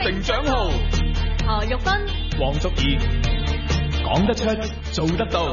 成長號， 何玉芬、 黃淑儀，講得出，做得到。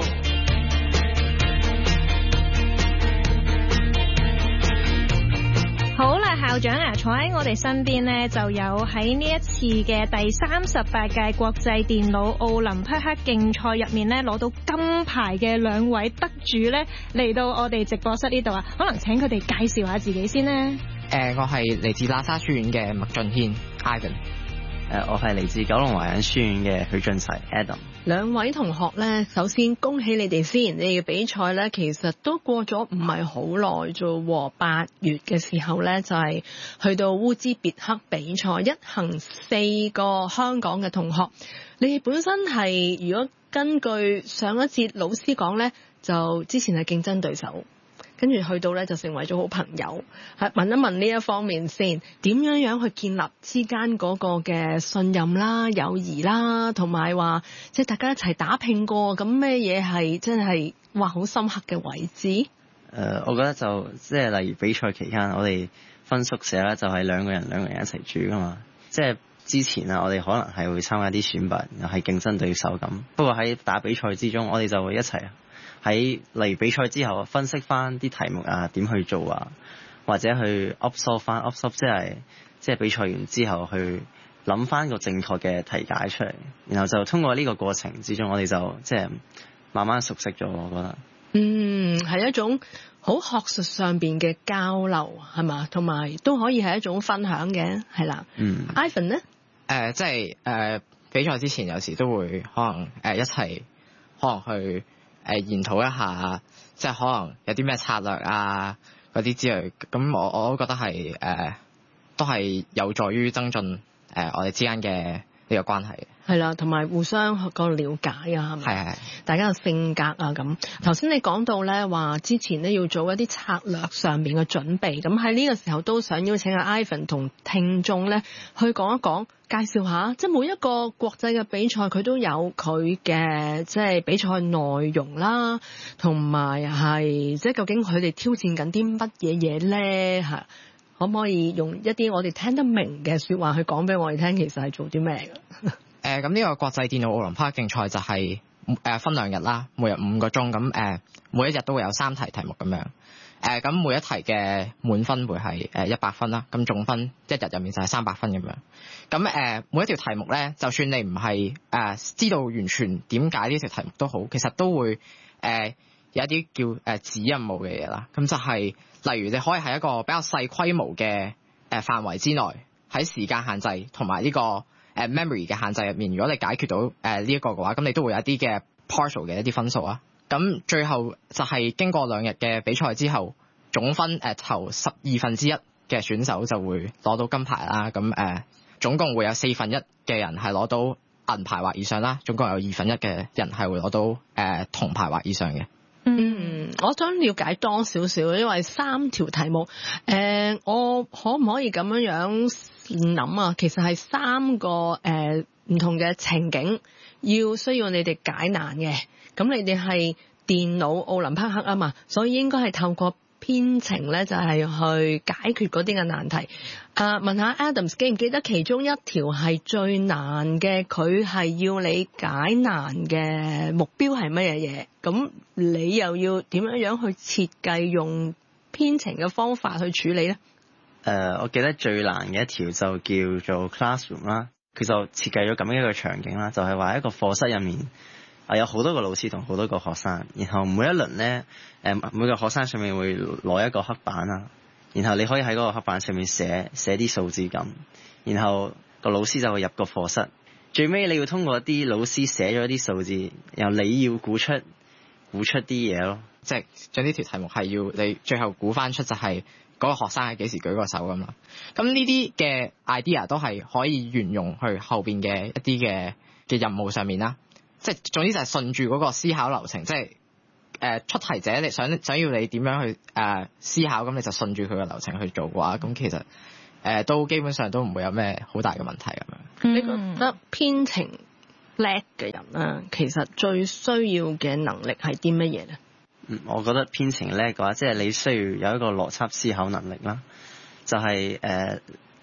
好啦，校長啊，坐喺我哋身邊呢，就有喺呢一次嘅第38屆國際電腦奧林匹克競賽入面呢，攞到金牌嘅2位得主呢，嚟到我哋直播室呢度啊，可能請佢哋介紹下自己先呢。 我係嚟自喇沙書院嘅麥俊軒 Ivan。 我係嚟自九龍華仁書院嘅許俊齊 Adam。 兩位同學呢，首先恭喜你哋先，你哋嘅比賽呢，其實都過咗唔係好耐啫，8月嘅時候呢，就係去到烏茲別克比賽，一行4個香港嘅同學。你哋本身係如果根據上一節老師講呢，就之前係競爭對手。跟住去到咧就成為咗好朋友，係問一問呢一方面先，點樣去建立之間嗰個嘅信任啦、友誼啦，同埋話即係大家一齊打拼過，咁咩嘢係真係哇好深刻嘅位置？ 我覺得就即係例如比賽期間，我哋分宿舍咧就係兩個人一齊住噶嘛。即係之前啊，我哋可能係會參加啲選拔，又係競爭對手咁。不過喺打比賽之中，我哋就會一齊喺例如比賽之後分析翻啲題目啊，點去做啊，或者去 upsolve 即係比賽完之後去諗翻個正確嘅題解出嚟，然後就通過呢個過程之中，我哋就即係慢慢熟悉咗。我覺得係一種好學術上邊嘅交流係嘛，同埋都可以係一種分享嘅係啦。Ivan 呢？ 即係比賽之前有時都會可能一齊可能去研討一下，即係可能有啲咩策略啊嗰啲之類，咁我都覺得係都係有助於增進我哋之間嘅呢個關係。係啦，同埋互相個了解啊，係咪？係。大家嘅性格啊咁。頭先你講到咧話之前咧要做一啲策略上面嘅準備，咁喺呢個時候都想邀請阿 Ivan 同聽眾咧去講一講，介紹下，即係每一個國際嘅比賽佢都有佢嘅即係比賽內容啦，同埋係即係究竟佢哋挑戰緊啲乜嘢嘢咧嚇？可唔可以用一啲我哋聽得明嘅説話去講俾我哋聽？其實係做啲咩嘅？ 咁呢個國際電腦奧林匹克競賽就係分2日啦，每日5個鐘，咁每一日都會有3題題目咁樣。咁每一題嘅滿分會係100分啦，咁總分一日入面就係300分咁樣。咁每一條題目咧，就算你唔係知道完全點解呢條題目都好，其實都會有一啲叫子任務嘅嘢啦。咁就係例如你可以喺一個比較細規模嘅範圍之內，喺時間限制同埋呢個memory 嘅限制入面，如果你解決到呢一個嘅話，咁你都會有一啲嘅 partial 嘅一啲分數啊。咁最後就係經過2日嘅比賽之後，總分頭1/12嘅選手就會攞到金牌啦。咁總共會有1/4嘅人係攞到銀牌或以上啦，總共有1/2嘅人係會攞到銅牌或以上嘅。 我想了解多少少，因為3條題目，我可唔可以咁樣諗啊？其實係3個唔同嘅情景，需要你哋解難嘅。咁你哋係電腦奧林匹克啊嘛，所以應該係透過編程咧，就係去解決嗰啲嘅難題。問下 Adams 記唔記得其中一條係最難嘅？佢係要你解難嘅目標係乜嘢嘢？咁你又要點樣去設計用編程嘅方法去處理咧？ 我記得最難嘅一條就叫做 Classroom 啦。佢就設計咗咁樣一個場景啦，就係話一個課室入面有好多個老師同好多個學生，然後每一輪咧每個學生上面會攞一個黑板啦，然後你可以喺嗰個黑板上面寫啲數字咁，然後個老師就會入個課室，最尾你要通過一啲老師寫咗啲數字，然後你要估出啲嘢咯， 即係將呢條題目係要你最後估翻出就係嗰個學生係幾時舉個手咁啦。咁呢啲嘅 idea 都係可以沿用去後邊嘅一啲嘅任務上面啦。即係總之就係順住嗰個思考流程，即係出題者你想要你點樣去思考，咁你就順住佢個流程去做嘅話，咁其實都基本上都唔會有咩好大嘅問題咁樣。 你覺得編程叻嘅人啊，其實最需要嘅能力係啲乜嘢咧？ 我覺得編程叻嘅話，即係你需要有一個邏輯思考能力啦，就係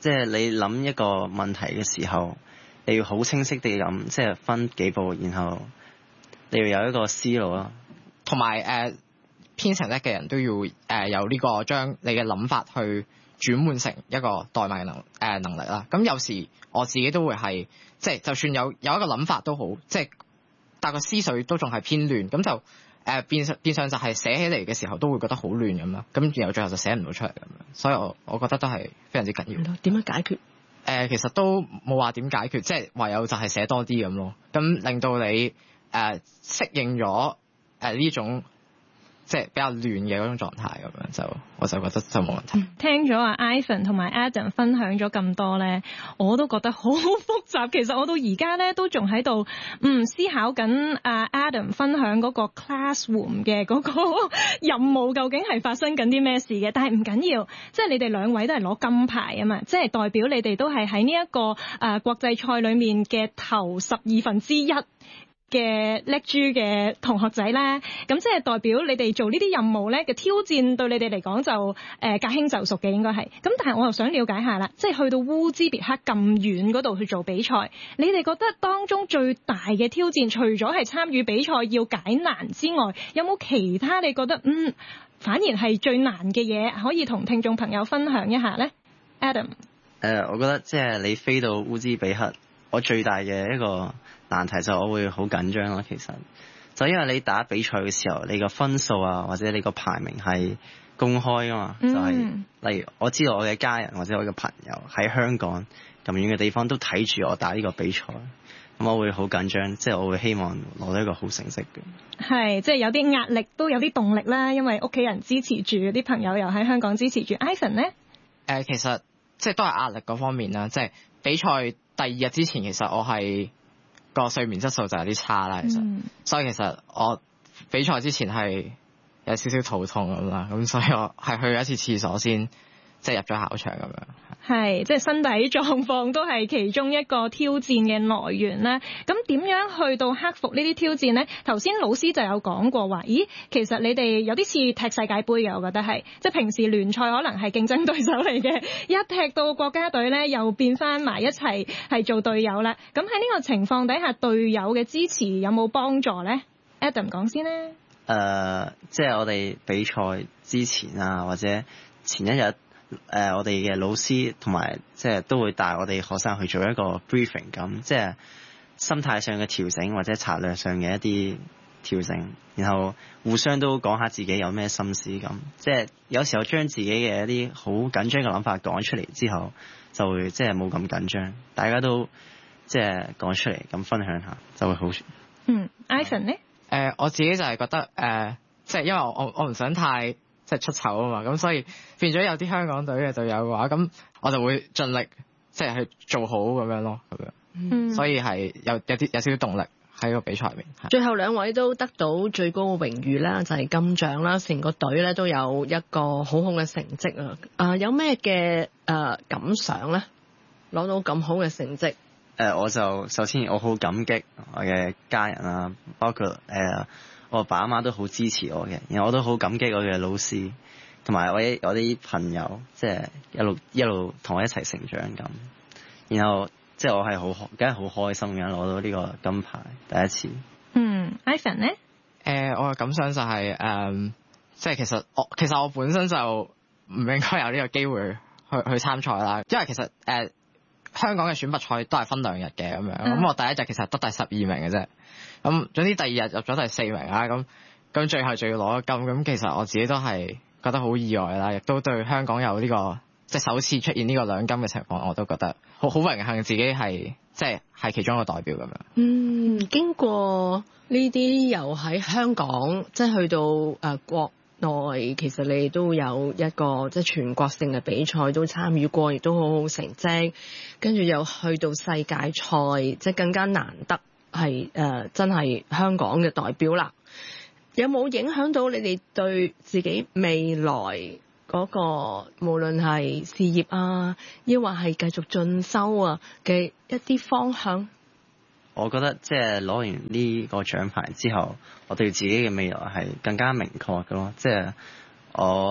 即係你諗一個問題嘅時候，你要好清晰地咁，即係分幾步，然後你要有一個思路啦。 同埋編程叻嘅人都要有呢個將你嘅諗法去轉換成一個代碼嘅能力啦。咁有時我自己都會係即係就算有一個諗法都好，即係但個思緒都仲係偏亂，咁就變相就係寫起嚟嘅時候都會覺得好亂咁啦。咁然後最後就寫唔到出嚟咁樣。所以我覺得都係非常之緊要。 點樣解決？ 其實都冇話點解決，即係唯有就係寫多啲咁咯。咁令到你適應咗呢種即係比較亂嘅嗰種狀態咁樣，我就覺得就冇問題。 聽咗阿 Ivan 同埋 Adam 分享咗咁多咧，我都覺得好複雜。其實我到而家咧都仲喺度思考緊阿 Adam 分享嗰個 classroom 嘅嗰個任務究竟係發生緊啲咩事嘅。但係唔緊要，即係你哋兩位都係攞金牌啊嘛，即係代表你哋都係喺呢一個國際賽裡面嘅頭1/12嘅叻豬嘅同學仔啦，咁即係代表你哋做呢啲任務咧嘅挑戰對你哋嚟講就駕輕就熟嘅應該係。咁但係我又想了解下啦，即係去到烏茲別克咁遠嗰度去做比賽，你哋覺得當中最大嘅挑戰，除咗係參與比賽要解難之外，有冇其他你覺得反而係最難嘅嘢可以同聽眾朋友分享一下咧 ？Adam， 我覺得即係你飛到烏茲比克，我最大嘅一個難題就我會好緊張咯。其實就因為你打比賽嘅時候，你個分數啊或者你個排名係公開噶嘛，就係例如我知道我嘅家人或者我嘅朋友喺香港咁遠嘅地方都睇住我打呢個比賽，咁我會好緊張，即係我會希望攞到一個好成績嘅。 係，即係有啲壓力都有啲動力啦，因為屋企人支持住，啲朋友又喺香港支持住。Ivan 咧？ 其實即係都係壓力嗰方面啦，即係比賽第2日之前，其實我係個睡眠質素就有啲差啦，其實，所以其實我比賽之前係有少少肚痛咁啦，咁所以我係去一次廁所先，即係入咗考場咁樣。係， 即係身體狀況都係其中一個挑戰嘅來源啦。咁點樣去到克服呢啲挑戰呢？頭先老師就有講過話，咦，其實你哋有啲似踢世界盃嘅，我覺得係，即係平時聯賽可能係競爭對手嚟嘅，一踢到國家隊呢，又變翻埋一齊係做隊友啦。咁喺呢個情況底下，隊友嘅支持有冇幫助呢？ Adam 講先啦。 即係我哋比賽之前啊，或者前一日。我哋嘅老師同埋即係都會帶我哋學生去做一個 briefing 咁，即係心態上嘅調整或者策略上嘅一啲調整，然後互相都講下自己有咩心思咁，即係有時候將自己嘅一啲好緊張嘅諗法講出嚟之後，就會即係冇咁緊張，大家都即係講出嚟咁分享下就會好。 Ivan 咧？ 我自己就係覺得即係因為我唔想太即係出醜啊嘛，咁所以變咗有啲香港隊嘅隊友嘅話，咁我就會盡力即係去做好咁樣咯，咁樣，所以係有少少動力喺個比賽入面。 最後兩位都得到最高嘅榮譽啦，就係金獎啦，成個隊咧都有一個好好嘅成績啊！有咩嘅感想咧？攞到咁好嘅成績， 我就首先我好感激我嘅家人啦，包括我阿爸阿媽都好支持我嘅，然後我都好感激我嘅老師，同埋我啲朋友，即係一路同我一齊成長咁。然後即係我係梗係好開心嘅，攞到呢個金牌第一次。 Ivan 咧？ 我嘅感想就係即係其實我本身就唔應該有呢個機會去參賽啦，因為其實香港嘅選拔賽都係分2日嘅咁樣，咁我第一日其實得第12名嘅啫。咁總之第2日入咗第4名啦，咁最後仲要攞金，咁其實我自己都係覺得好意外啦，亦都對香港有呢個即係首次出現呢個2金嘅情況，我都覺得好榮幸自己係即係其中一個代表咁樣。 經過呢啲又喺香港即係去到國內，其實你都有一個即係全國性嘅比賽都參與過，亦都好好成績，跟住又去到世界賽，即係更加難得。係真係香港嘅代表啦，有冇影響到你哋對自己未來嗰個無論係事業啊，抑或係繼續進修啊嘅一啲方向？ 我覺得即係攞完呢個獎牌之後，我對自己嘅未來係更加明確嘅咯。即係我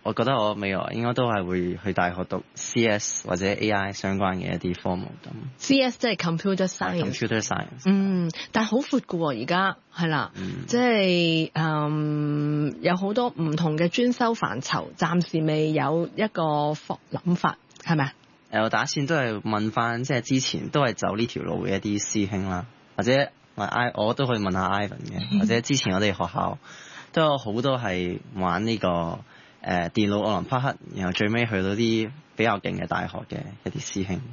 我覺得我未來應該都係會去大學讀 CS 或者 AI 相關嘅一啲科目咁。 CS 即係 computer science。computer science。 但係好闊㗎喎，而家係啦，即係有好多唔同嘅專修範疇，暫時未有一個諗法，係咪啊？ 我打算都係問翻，即係之前都係走呢條路嘅一啲師兄啦，或者我都可以問下 Ivan 嘅，或者之前我哋學校都有好多係玩呢個電腦奧林匹克，然後最尾去到啲比較勁嘅大學嘅一啲師兄。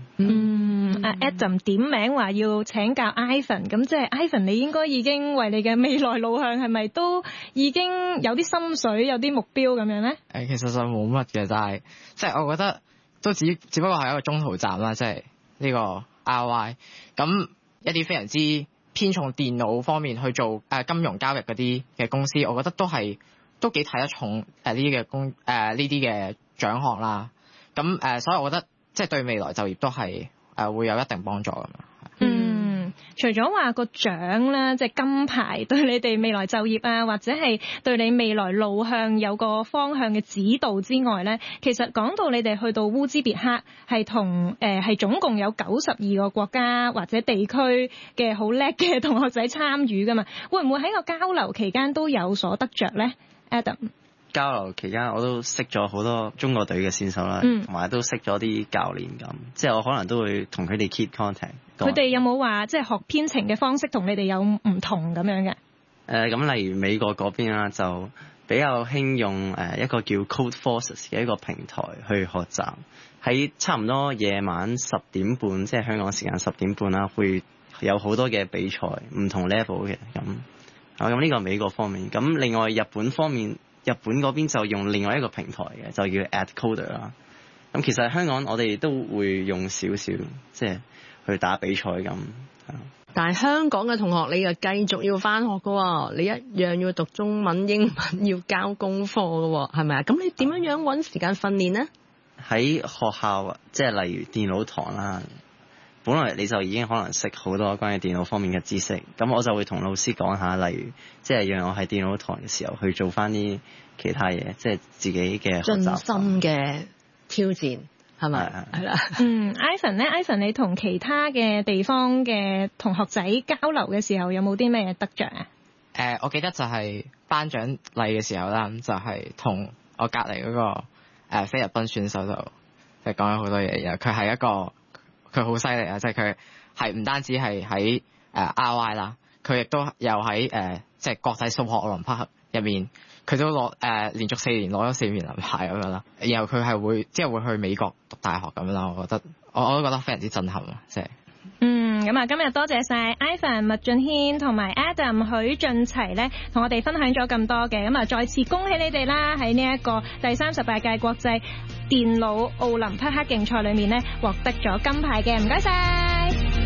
Adam 點名話要請教 Ivan， 咁即係 Ivan 你應該已經為你嘅未來路向係咪都已經有啲心水、有啲目標咁樣咧？ 其實就冇乜嘅，但係即係我覺得都只不過係一個中途站啦，即係呢個 RY 咁一啲非常之偏重電腦方面去做金融交易嗰啲嘅公司，我覺得都幾睇得重呢啲嘅獎項啦。咁所以我覺得即係對未來就業都係會有一定幫助咁樣。 除咗話個獎啦，即係金牌對你哋未來就業啊，或者係對你未來路向有個方向嘅指導之外咧，其實講到你哋去到烏茲別克係總共有92個國家或者地區嘅好叻嘅同學仔參與噶嘛，會唔會喺個交流期間都有所得着咧 ？Adam？ 交流期間我都識咗好多中國隊嘅選手啦，同埋都識咗啲教練咁，即係我可能都會同佢哋 keep contact。 佢哋有冇話即係學編程嘅方式同你哋有唔同咁樣嘅？ 咁例如美國嗰邊啦，就比較興用一個叫 Code Forces 嘅一個平台去學習，喺差唔多夜晚10點半，即係香港時間10點半啦，會有好多嘅比賽，唔同 level 嘅咁。咁呢個美國方面，咁另外日本方面。日本嗰邊就用另外一個平台嘅，就叫 AdCoder 啦。咁其實香港我哋都會用少少，即係去打比賽咁。 但係香港嘅同學，你又繼續要返學㗎喎，你一樣要讀中文、英文，要交功課㗎喎，係咪啊？咁你點樣揾時間訓練呢？ 喺學校，即係例如電腦堂啦。本來你就已經可能識好多關於電腦方面嘅知識，咁我就會同老師講下，例如即係讓我喺電腦堂嘅時候去做翻啲其他嘢，即係自己嘅學習。盡心嘅挑戰係咪？係啦。 Ivan 咧 ，Ivan 你同其他嘅地方嘅同學仔交流嘅時候，有冇啲咩得着啊？ 我記得就係頒獎禮嘅時候啦，就係同我隔離嗰個菲律賓選手就講咗好多嘢，然後佢係一個。佢好犀利啊！即係佢係唔單止係喺RY 啦，佢亦都有喺即係國際數學奧林匹克入面，佢都連續4年攞咗4面銀牌咁樣啦。然後佢係會去美國讀大學咁樣啦。我都覺得非常之震撼啊！即係。 咁啊，今日多謝晒 Ivan 麥俊軒同埋 Adam 許晉齊咧，同我哋分享咗咁多嘅，咁啊再次恭喜你哋啦！喺呢一個第38屆國際電腦奧林匹克競賽裏面咧，獲得咗金牌嘅，唔該晒。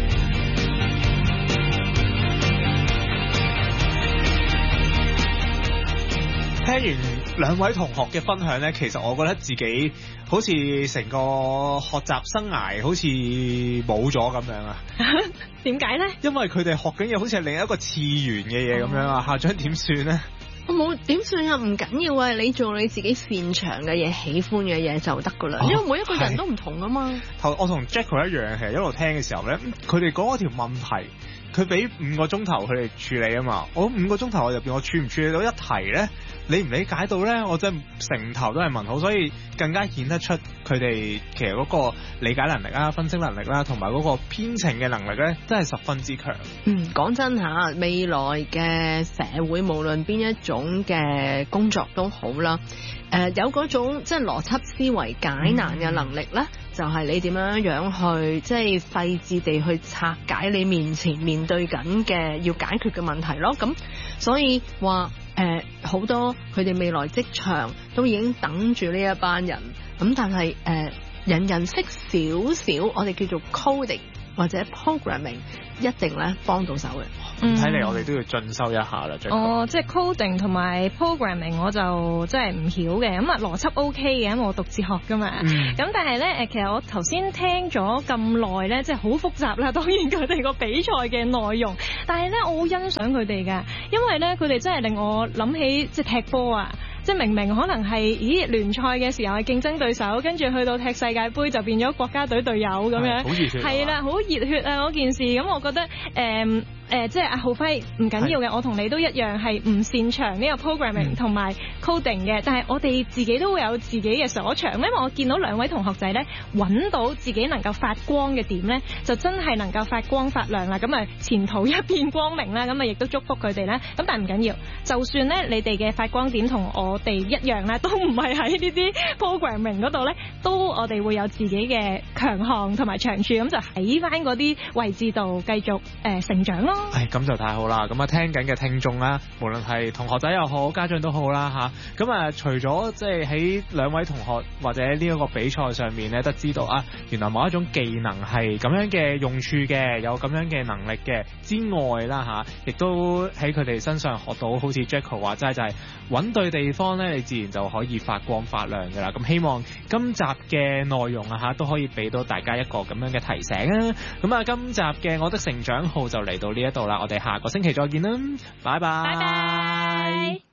聽完兩位同學嘅分享呢，其實我覺得自己好似成個學習生涯好似冇咗咁樣啊！ 點解呢？ 因為佢哋學緊嘢好似係另一個次元嘅嘢咁樣啊！校長點算呢？ 我冇點算啊，唔緊要啊！你做你自己擅長嘅嘢、喜歡嘅嘢就得噶啦。因為每一個人都唔同啊嘛。 我同 Jacko 一樣，其實一路聽嘅時候咧，佢哋講嗰條問題，佢俾5個鐘頭佢哋處理啊嘛。我5個鐘頭入邊，我處唔處理到一題咧？你唔理解到咧，我真係成頭都係問號，所以更加顯得出佢哋其實嗰個理解能力啦、分析能力啦，同埋嗰個編程嘅能力咧，真係十分之強。 講真吓，未來嘅社會無論邊一種嘅工作都好啦，有嗰種即係邏輯思維解難嘅能力咧，就係你點樣去即係細緻地去拆解你面前面對緊嘅要解決嘅問題咯。咁所以話好多佢哋未來職場都已經等住呢一班人，咁但係人人識少少，我哋叫做 coding 或者 programming， 一定咧幫到手嘅。 睇嚟我哋都要進修一下啦。 即係 coding 同埋 programming 我就真係唔曉嘅，咁啊邏輯 OK 嘅，因為我讀哲學噶嘛。咁但係咧其實我頭先聽咗咁耐咧，即係好複雜啦。當然佢哋個比賽嘅內容，但係咧我好欣賞佢哋㗎，因為咧佢哋真係令我諗起即係踢波啊。 即係明明可能係聯賽嘅時候係競爭對手，跟住去到踢世界盃就變咗國家隊隊友咁樣， 好熱血， 係啦，好熱血啊嗰件事。咁我覺得即係阿浩輝唔緊要嘅，我同你都一樣係唔擅長呢個 programming 同埋 coding 嘅，但係我哋自己都會有自己嘅所長。因為我見到兩位同學仔咧揾到自己能夠發光嘅點咧，就真係能夠發光發亮啦。咁啊前途一片光明啦，咁啊亦都祝福佢哋啦。咁但係唔緊要，就算咧你哋嘅發光點同我哋一樣啦，都唔係喺呢啲 programming 嗰度咧，都我哋會有自己嘅強項同埋長處，咁就喺翻嗰啲位置度繼續成長咯。 咁就太好啦！咁啊，聽緊嘅聽眾啦，無論係同學仔又好，家長都好啦嚇。咁啊，除咗即係喺兩位同學或者呢一個比賽上面咧，得知道啊，原來某一種技能係咁樣嘅用處嘅，有咁樣嘅能力嘅之外啦嚇，亦都喺佢哋身上學到，好似 Jacko 話齋就係揾對地方咧，你自然就可以發光發亮㗎啦。咁希望今集嘅內容啊嚇都可以俾到大家一個咁樣嘅提醒啊。咁啊，今集嘅我的成長號就嚟到呢一度啦，我哋下個星期再見啦，拜拜。 拜拜。